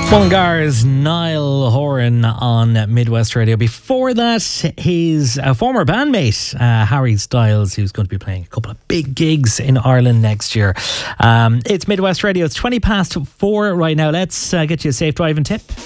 Mullingar's Niall Horan on Midwest Radio. Before that, his former bandmate, Harry Styles, who's going to be playing a couple of big gigs in Ireland next year. It's Midwest Radio. It's 4:20 right now. Let's get you a safe driving tip.